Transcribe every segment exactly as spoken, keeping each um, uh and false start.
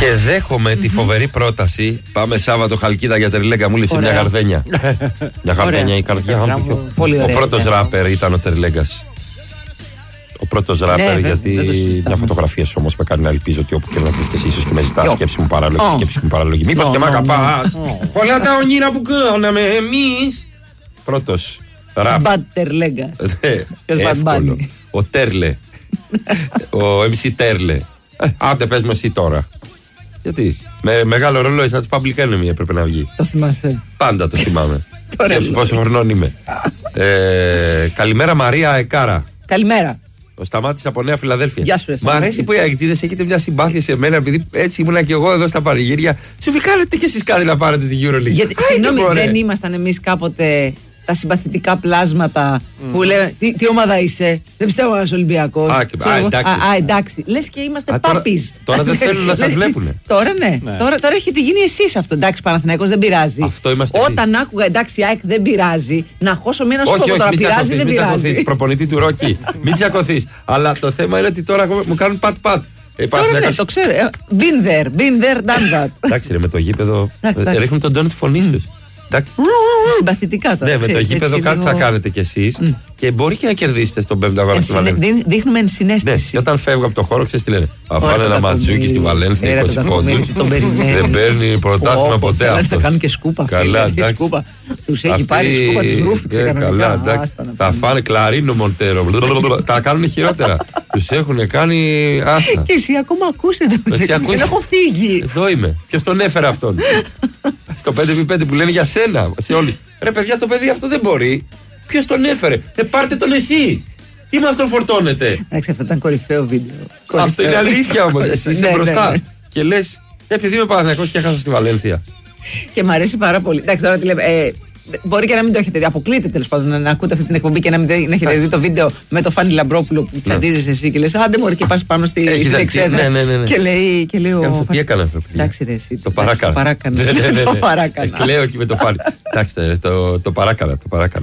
Και δέχομαι τη φοβερή πρόταση. Πάμε Σάββατο Χαλκίδα για Τερλέγκα. Μου λύσει μια γαρδένια. Μια γαρδένια, η καρδιά. Ο πρώτος ράπερ ήταν ο Τερλέγκας. Ο πρώτος ράπερ, γιατί μια φωτογραφία σου όμως με κάνει να ελπίζω ότι όπου και να βρεις και εσύ ίσως και με ζητάς σκέψη μου παράλογη, σκέψη μου παράλογη. Μήπως και μ' αγαπάς. Πολλά τα όνειρα που κάναμε εμείς. Πρώτος ράπερ. Μπαντ Τερλέγκας. Εύκολο. Ο Τέρλε. Ο εμ σι Τέρλε. Άντε πες μου εσύ τώρα. Γιατί με μεγάλο ρολόι σαν τις Public Enemy έπρεπε να βγει. Το θυμάσαι? Πάντα το θυμάμαι. Σκέψου πόσο χρονών είμαι. ε, Καλημέρα Μαρία Εκάρα. Καλημέρα. Ο Σταμάτης από Νέα Φιλαδέλφια. Γεια σου. Μ' αρέσει που οι αεκτζίδες έχετε μια συμπάθεια σε μένα, επειδή έτσι ήμουνα και εγώ εδώ στα πανηγύρια. Σου βγάλετε κι εσείς κάτι να πάρετε τη EuroLeague. Γιατί συγγνώμη, δεν ήμασταν εμείς κάποτε τα συμπαθητικά πλάσματα mm. που λένε τι, τι ομάδα είσαι, δεν πιστεύω ένας Ολυμπιακός. Α, και, α, εντάξει. Α, α, εντάξει. Λες και είμαστε πάπεις. Τώρα, τώρα δεν θέλουν να σας βλέπουνε. Τώρα ναι. ναι. Τώρα, τώρα έχετε γίνει εσείς αυτό. Εντάξει, Παναθηναϊκός δεν πειράζει. Αυτό είμαστε. Όταν εμείς. Άκουγα εντάξει, ΑΕΚ δεν πειράζει, να χώσω μία να σου πω τώρα πειράζει, δεν πειράζει. Μην τσακωθείς, προπονητή του Ρόκι. Μην τσακωθείς. Αλλά το θέμα είναι ότι τώρα μου κάνουν πατ-πατ. Τώρα ναι, το ξέρω. Been there, been there, done that. Εντάξει, ρε, με το γήπεδο. Ρίχνουν τον τόνο τη φωνή του. Συμπαθητικά τώρα. Ναι, με το γήπεδο κάτι θα κάνετε κι εσείς και μπορεί και να κερδίσετε στον πέμπτο αγώνα στη Βαλένθια. Δείχνουμε ενσυναίσθηση. Και όταν φεύγω από το χώρο, ξέρεις τι λένε. Αφάνε ένα ματσούκι στη Βαλένθια, είκοσι πόντους. Δεν παίρνει πρωτάθλημα ποτέ αυτό. Θα κάνουν και σκούπα. Καλά, εντάξει. Τους έχει πάρει σκούπα, τους ρούφηξε. Καλά, εντάξει. Θα φάνε κλαρίνο Μοντέρο. Τα κάνουν χειρότερα. Τους έχουν κάνει άστα. Και εσύ ακόμα ακούσετε. Δεν έχω φύγει. Εδώ είμαι. Ποιος τον έφερε αυτόν? Στο πέντε επί πέντε που λένε για σένα, σε όλους. Ρε παιδιά, το παιδί αυτό δεν μπορεί. Ποιος τον έφερε? Ε, πάρτε τον εσύ. Τι μας τον φορτώνετε? Εντάξει, αυτό ήταν κορυφαίο βίντεο. Αυτό είναι αλήθεια όμως. Εσύ είσαι μπροστά. Και λες, επειδή είμαι Παναθηναϊκός και έχασα στη Βαλένθια. Και μ' αρέσει πάρα πολύ. Εντάξει, τώρα τι λέμε. Μπορεί και να μην το έχετε δει. Αποκλείται τέλος πάντων να ακούτε αυτή την εκπομπή και να μην έχετε δει το βίντεο με το Φάνη Λαμπρόπουλο που τσαντίζεσαι εσύ και λες άντε μωρέ και πας πάνω στη εξέδρα. Και λέει. Και λέει ο. Τι έκανα αυτό? Εντάξει, ρε, εσύ. Το παράκανα. Το παράκανα. Κλαίω εκεί με το Φάνη. Εντάξει, το παράκανα.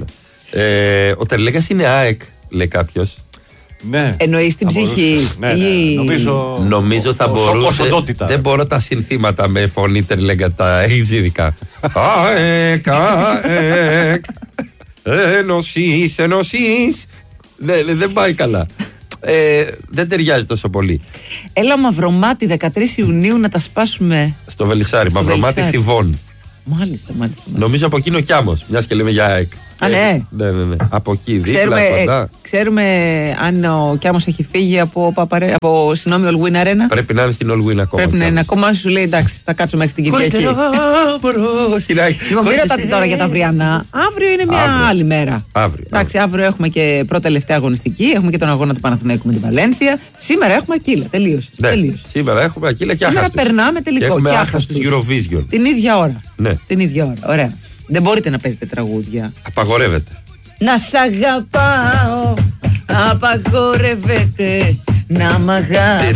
Ο Τερλέγκας είναι ΑΕΚ, λέει κάποιος. Ναι. Εννοείς την ψυχή. Ναι, ναι. Νομίζω, Νομίζω θα μπορούσε. Δεν μπορώ τα συνθήματα με φωνή Τερλέγκα τα εξήδικα. ΑΕΚ, ΑΕΚ. Ενωσείς, ενωσείς. Δεν πάει καλά. Δεν ταιριάζει τόσο πολύ. Έλα Μαυρομάτι δεκατρείς Ιουνίου να τα σπάσουμε. Στο Βελισσάρι, Μαυρομάτι Θηβών. Μάλιστα, μάλιστα. Νομίζω από εκεί είναι ο Κιάμος, μιας και λέμε για ΑΕΚ. Α, ναι. Ναι, ναι, ναι. Από εκεί, δίπλα, ξέρουμε, κοντά. Ξέρουμε αν ο Κιάμος έχει φύγει από, Παπαρέ, από συγγνώμη, All Win Arena. Πρέπει να είναι στην All Win ακόμα. Πρέπει να είναι ακόμα, σου λέει εντάξει, θα κάτσω μέχρι την Κυριακή. Λοιπόν, μην ρωτάτε τώρα για τα αυριανά. Αύριο είναι μια αύριο. άλλη μέρα. Αύριο. Εντάξει, αύριο έχουμε και πρώτη τελευταία αγωνιστική. Έχουμε και τον αγώνα του Παναθηναϊκού με την Βαλένθια. Σήμερα έχουμε Ακύλα. Τελείωσε. Ναι, τελείωσε. Σήμερα έχουμε Ακύλα και άχαστος. Σήμερα περνάμε τελικό. Και έχουμε άχαστος Eurovision. Την ίδια ώρα. Ναι. Την ίδια ώρα. Ωραία. Δεν μπορείτε να παίζετε τραγούδια. Απαγορεύεται. Να σ' αγαπάω, απαγορεύεται να μ' αγαπάς.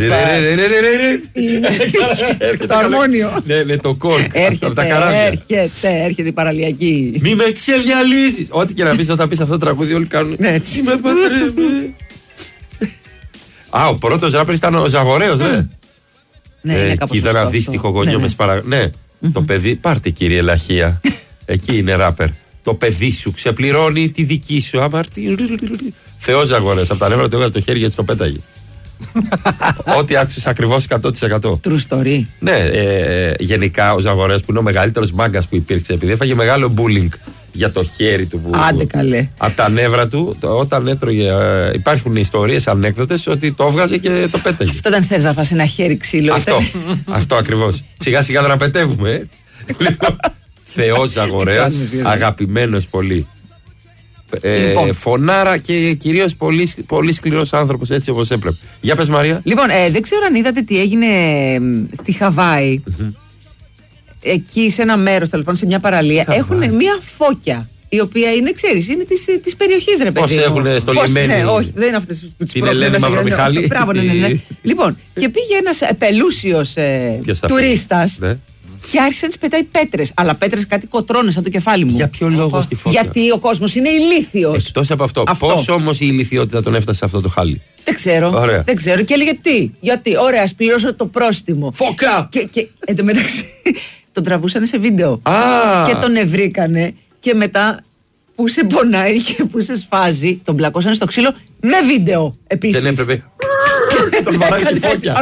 Το αρμόνιο. Ναι, ναι, το κόρκ. Έρχεται, έρχεται, έρχεται η παραλιακή. Μη με ξεδιαλύσεις. Ό,τι και να πεις όταν πεις αυτό το τραγούδι όλοι κάνουν. Ναι, έτσι. Με πατρεύει. Α, ο πρώτος ράπερ ήταν ο Ζαγορέος, ναι. Ναι, είναι κάπως είδα ένα δύστιχο γονιό με σπαρα... Ναι, το παιδί, πάρτε κύριε Λαχία. Εκεί είναι ράπερ. Το παιδί σου ξεπληρώνει τη δική σου αμαρτία. Θεός Ζαγορέος, από τα νεύρα του έβγαλε το χέρι γιατί το πέταγε. Ό,τι άκουσες ακριβώς εκατό τοις εκατό. True story. Ναι, ε, γενικά ο Ζαγορέος που είναι ο μεγαλύτερος μάγκας που υπήρξε, επειδή έφαγε μεγάλο bullying για το χέρι του. Που, άντε καλέ. Από τα νεύρα του, το, όταν έτρωγε. Ε, υπάρχουν ιστορίες, ανέκδοτες ότι το έβγαζε και το πέταγε. Αυτό δεν θες να φας ένα χέρι ξύλο. Αυτό, αυτό ακριβώς. Σιγά σιγά δραπετεύουμε. Ε. Λοιπόν, Θεός Ζαγορέας, αγαπημένος πολύ. Ε, λοιπόν. Φωνάρα και κυρίως πολύ, πολύ σκληρός άνθρωπος, έτσι όπως έπρεπε. Για πες Μαρία. Λοιπόν, ε, δεν ξέρω αν είδατε τι έγινε στη Χαβάη. Mm-hmm. Εκεί σε ένα μέρος, τέλος πάντων, σε μια παραλία, έχουν μια φώκια. Η οποία είναι, ξέρεις, είναι της, της περιοχής, ρε παιδί. Πώς έχουν στο λιμένι. Ναι, όχι, δεν είναι αυτές που τις πρόκειται. Είναι Ελένη Μαυρομιχάλη. Μπράβο, ναι, ναι, ναι. Λοιπόν, και πήγε ένας πελούσιος ε, τουρίστας. Ναι. Και άρχισε να της πετάει πέτρες. Αλλά πέτρες κάτι κοτρώνες σαν το κεφάλι μου. Για ποιο λόγο στη φωτιά? Γιατί ο κόσμος είναι ηλίθιος. Εκτός από αυτό, αυτό. Πώς όμως η ηλιθιότητα τον έφτασε σε αυτό το χάλι? Δεν ξέρω. Ωραία. Δεν ξέρω. Και έλεγε τι. Γιατί, ωραία, ας πληρώσω το πρόστιμο. Φώκα! Και, και εν τω μεταξύ τον τραβούσαν σε βίντεο. Α. Και τον ευρήκανε. Και μετά που σε πονάει και που σε σφάζει, τον πλακώσανε στο ξύλο με βίντεο επίσης. Δεν έπρεπε. Τον βαράει τη φώκια.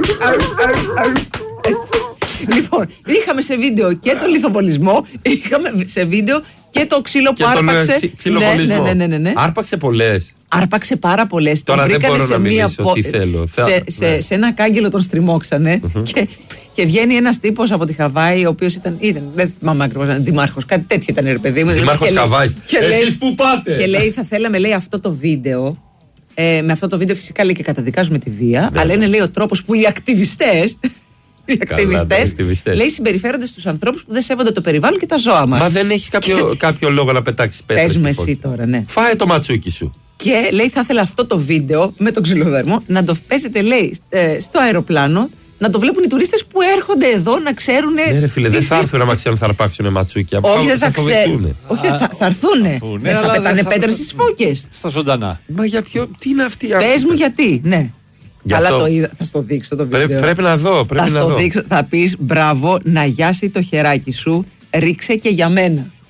Λοιπόν, είχαμε σε βίντεο και το λιθοβολισμό, είχαμε σε βίντεο και το ξύλο που άρπαξε. Ξυλοβολισμό. Ναι, ναι, ναι, ναι. Άρπαξε πολλές. Άρπαξε πάρα πολλές. Τώρα δεν μπορώ να μιλήσω, τι θέλω. Σε, σε, ναι. σε ένα κάγκελο τον στριμώξανε mm-hmm. και, και βγαίνει ένας τύπος από τη Χαβάη, ο οποίος ήταν, ήταν δεν θυμάμαι ακριβώς, ήταν δημάρχος, κάτι τέτοιο ήταν, ρε παιδί μου. Δημάρχος Χαβάης. Εσείς που πάτε. Και λέει, θα θέλαμε, λέει, αυτό το βίντεο. Ε, με αυτό το βίντεο φυσικά λέει και καταδικάζουμε τη βία, ναι, αλλά είναι, λέει, ο τρόπος που οι ακτιβιστές. Οι ακτιβιστές, λέει, συμπεριφέρονται στους ανθρώπους που δεν σέβονται το περιβάλλον και τα ζώα μας. Μα δεν έχεις κάποιο, κάποιο λόγο να πετάξεις πέτρες? Πες με εσύ τώρα, ναι. Φάε το ματσούκι σου. Και λέει, θα ήθελα αυτό το βίντεο με τον ξυλοδέρμο να το παίζετε, λέει, στο αεροπλάνο, να το βλέπουν οι τουρίστες που έρχονται εδώ να ξέρουν. Ναι, ρε φίλε, δεν θα έρθουν άμα ξέρουν θα αρπάξουν ματσούκια. Όχι, δεν θα ξέρουν. Όχι, θα, θα έρθουν. Δεν θα πετάνε πέτρες στις φώκες. Στα ζωντανά. Μα για ποιο, τι είναι αυτή η Πες μου γιατί, ναι. Αλλά αυτό... το είδα, θα στο δείξω το βίντεο. Πρέπει, πρέπει να δω, πρέπει θα να στο δω. Δείξω, θα πεις μπράβο, να γιάσει το χεράκι σου, ρίξε και για μένα.